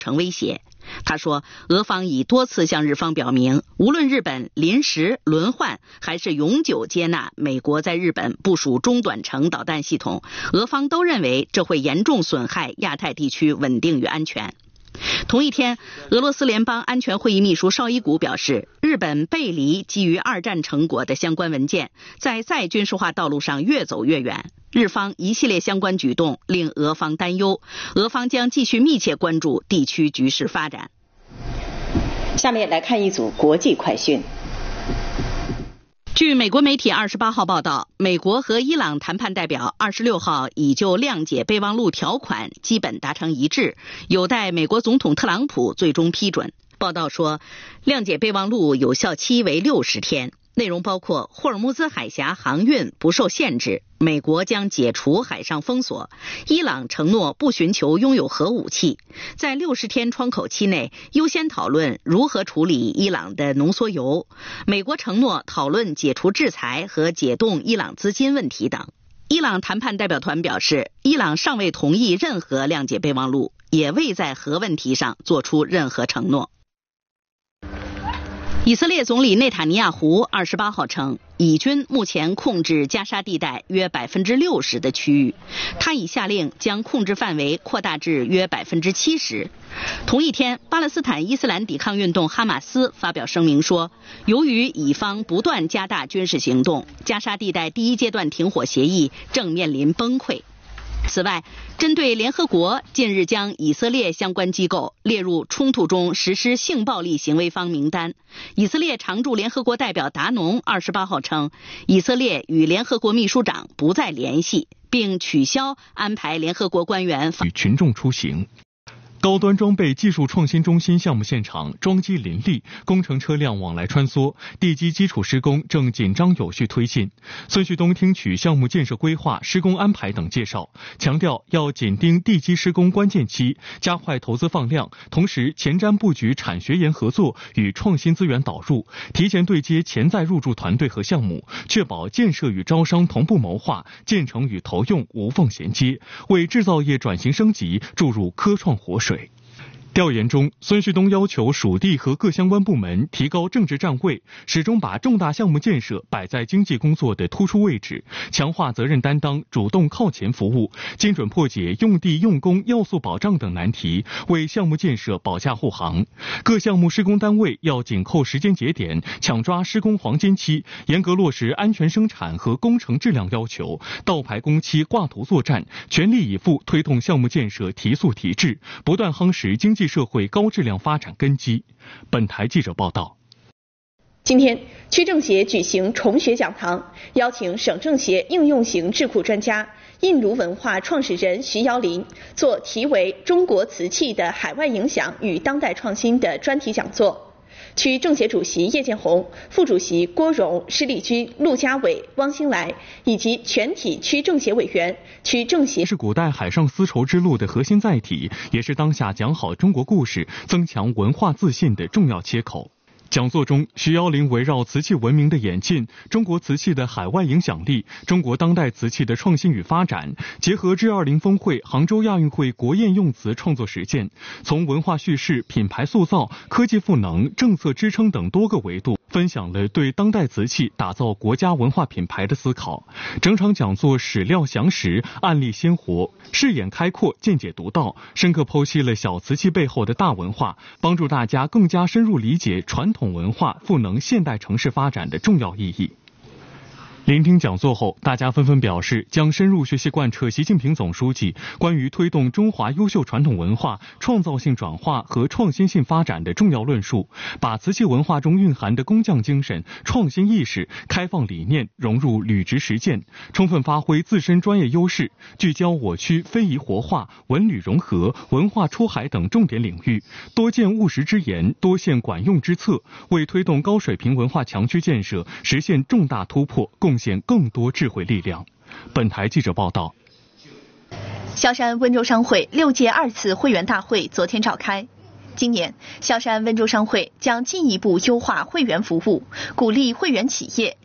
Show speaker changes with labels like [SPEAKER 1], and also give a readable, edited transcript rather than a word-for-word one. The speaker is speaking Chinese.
[SPEAKER 1] 成威胁。他说，俄方已多次向日方表明，无论日本临时、轮换还是永久接纳美国在日本部署中短程导弹系统，俄方都认为这会严重损害亚太地区稳定与安全。同一天，俄罗斯联邦安全会议秘书绍伊古表示，日本背离基于二战成果的相关文件，在再军事化道路上越走越远。日方一系列相关举动令俄方担忧，俄方将继续密切关注地区局势发展。
[SPEAKER 2] 下面来看一组国际快讯。
[SPEAKER 1] 据美国媒体28号报道，美国和伊朗谈判代表26号已就谅解备忘录条款基本达成一致，有待美国总统特朗普最终批准。报道说，谅解备忘录有效期为60天，内容包括霍尔木兹海峡航运不受限制，美国将解除海上封锁，伊朗承诺不寻求拥有核武器，在60天窗口期内优先讨论如何处理伊朗的浓缩铀，美国承诺讨论解除制裁和解冻伊朗资金问题等。伊朗谈判代表团表示，伊朗尚未同意任何谅解备忘录，也未在核问题上做出任何承诺。以色列总理内塔尼亚胡28号称，以军目前控制加沙地带约60%的区域，他已下令将控制范围扩大至约70%。同一天，巴勒斯坦伊斯兰抵抗运动哈马斯发表声明说，由于以方不断加大军事行动，加沙地带第一阶段停火协议正面临崩溃。此外，针对联合国近日将以色列相关机构列入冲突中实施性暴力行为方名单，以色列常驻联合国代表达农28号称，以色列与联合国秘书长不再联系，并取消安排联合国官员
[SPEAKER 3] 与群众出行。高端装备技术创新中心项目现场装机林立，工程车辆往来穿梭，地基基础施工正紧张有序推进。孙旭东听取项目建设规划、施工安排等介绍，强调要紧盯地基施工关键期，加快投资放量，同时前瞻布局产学研合作与创新资源导入，提前对接潜在入驻团队和项目，确保建设与招商同步谋划，建成与投用无缝衔接，为制造业转型升级注入科创活水。调研中，孙旭东要求属地和各相关部门提高政治站位，始终把重大项目建设摆在经济工作的突出位置，强化责任担当，主动靠前服务，精准破解用地用工要素保障等难题，为项目建设保驾护航。各项目施工单位要紧扣时间节点，抢抓施工黄金期，严格落实安全生产和工程质量要求，倒排工期挂图作战，全力以赴推动项目建设提速提质，不断夯实经济社会高质量发展根基。本台记者报道。
[SPEAKER 2] 今天，区政协举行重学讲堂，邀请省政协应用型智库专家、印卢文化创始人徐瑶林做题为《中国瓷器的海外影响与当代创新》的专题讲座。区政协主席叶建红、副主席郭荣、施立军、陆家伟、汪兴来以及全体区政协委员、区政协
[SPEAKER 3] 是古代海上丝绸之路的核心载体，也是当下讲好中国故事、增强文化自信的重要切口。讲座中，徐瑶林围绕瓷器文明的演进、中国瓷器的海外影响力、中国当代瓷器的创新与发展，结合 G20 峰会、杭州亚运会国宴用词创作实践，从文化叙事、品牌塑造、科技赋能、政策支撑等多个维度，分享了对当代瓷器打造国家文化品牌的思考。整场讲座史料详实，案例鲜活，视野开阔，见解独到，深刻剖析了小瓷器背后的大文化，帮助大家更加深入理解传统文化赋能现代城市发展的重要意义。聆听讲座后，大家纷纷表示将深入学习贯彻习近平总书记关于推动中华优秀传统文化创造性转化和创新性发展的重要论述，把瓷器文化中蕴含的工匠精神、创新意识、开放理念融入履职实践，充分发挥自身专业优势，聚焦我区非遗活化、文旅融合、文化出海等重点领域，多见务实之言，多现管用之策，为推动高水平文化强区建设实现重大突破贡献更多智慧力量。本台记者报道。
[SPEAKER 4] 萧山温州商会6届2次会员大会昨天召开。今年，萧山温州商会将进一步优化会员服务，鼓励会员企业